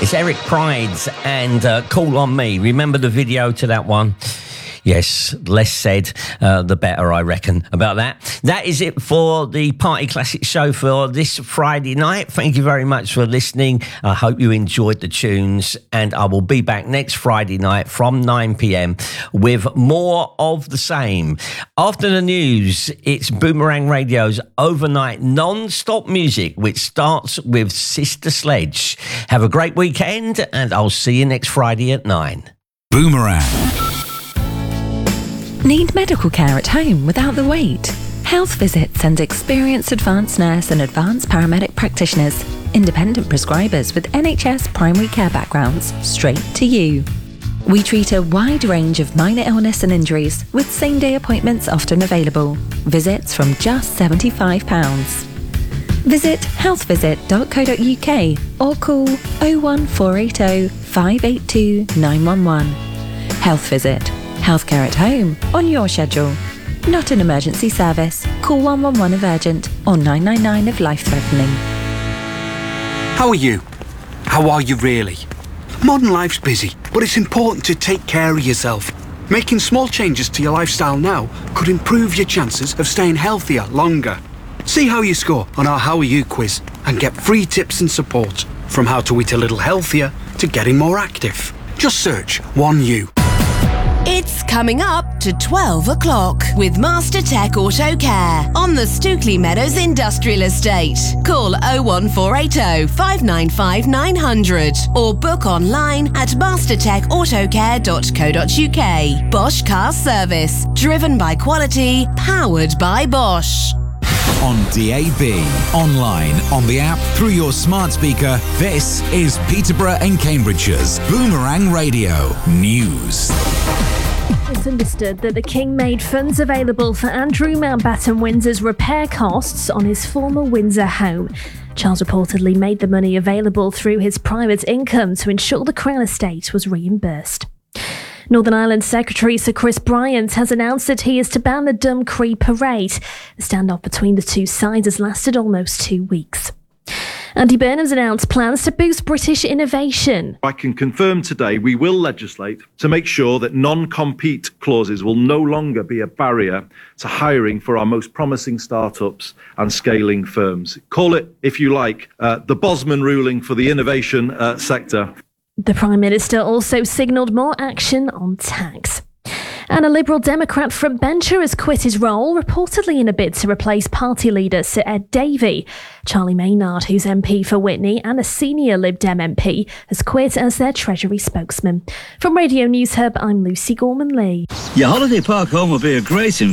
It's Eric Pride's and Call On Me. Remember the video to that one? Yes, less said, the better, I reckon, about that. That is it for the Party Classics show for this Friday night. Thank you very much for listening. I hope you enjoyed the tunes, and I will be back next Friday night from 9 p.m. with more of the same. After the news, it's Boomerang Radio's overnight non-stop music, which starts with Sister Sledge. Have a great weekend, and I'll see you next Friday at 9. Boomerang. Need medical care at home without the wait? Health Visit sends experienced advanced nurse and advanced paramedic practitioners, independent prescribers with NHS primary care backgrounds, straight to you. We treat a wide range of minor illness and injuries, with same-day appointments often available. Visits from just £75. Visit healthvisit.co.uk or call 01480 582 911. Health Visit. Healthcare at home, on your schedule. Not an emergency service. Call 111 if urgent or 999 if life-threatening. How are you? How are you really? Modern life's busy, but it's important to take care of yourself. Making small changes to your lifestyle now could improve your chances of staying healthier longer. See how you score on our How Are You quiz and get free tips and support from how to eat a little healthier to getting more active. Just search 1U. It's coming up to 12 o'clock with Master Tech Auto Care on the Stookley Meadows Industrial Estate. Call 01480 595 900 or book online at mastertechautocare.co.uk. Bosch Car Service, driven by quality, powered by Bosch. On DAB, online, on the app, through your smart speaker, this is Peterborough and Cambridgeshire's Boomerang Radio News. It's understood that the King made funds available for Andrew Mountbatten Windsor's repair costs on his former Windsor home. Charles reportedly made the money available through his private income to ensure the Crown estate was reimbursed. Northern Ireland Secretary Sir Chris Bryant has announced that he is to ban the Dumcree Parade. The standoff between the two sides has lasted almost 2 weeks. Andy Burnham's announced plans to boost British innovation. I can confirm today we will legislate to make sure that non-compete clauses will no longer be a barrier to hiring for our most promising startups and scaling firms. Call it, if you like, the Bosman ruling for the innovation sector. The Prime Minister also signalled more action on tax. And a Liberal Democrat from Bencher has quit his role, reportedly in a bid to replace party leader Sir Ed Davey. Charlie Maynard, who's MP for Witney and a senior Lib Dem MP, has quit as their Treasury spokesman. From Radio News Hub, I'm Lucy Gorman-Lee. Your holiday park home will be a great